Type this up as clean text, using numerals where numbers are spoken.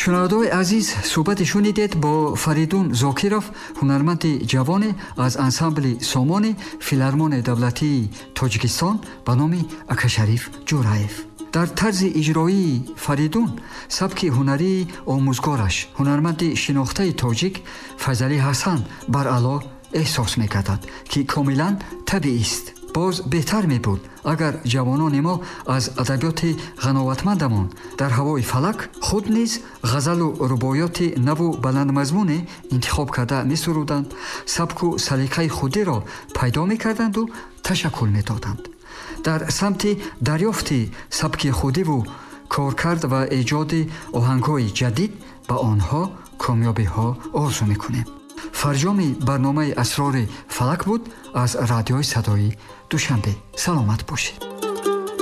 шунавандаои азиз, суҳбати шунидед бо Фаридун Зокиров, ҳунарманди ҷавоне аз ансамбли сомони филармонияи давлатии Тоҷикистон ба номи Акашариф Ҷураев. дар тарзи иҷроии Фаридун сабки ҳунарии омӯзгораш, ҳунарманди шинохтаи тоҷик Файзалӣ Ҳасан баръало эҳсос мекардад, ки комилан табиист. боз беҳтар мебуд агар ҷавонони мо аз адабиёти ғановатмандамон дар ҳавои фалак худ низ ғазалу рубоёти наву баландмазмуне интихоб карда месуруданд, сабку салиқаи худиро пайдо мекарданду ташаккул медоданд. дар самти дарёфти сабки худиву коркард ва эҷоди оҳангҳои ҷадид ба онҳо комёбиҳо орзу мекунем. фарҷоми барномаи асрори фалак буд аз радиои садои Душанбе. саломат бошед.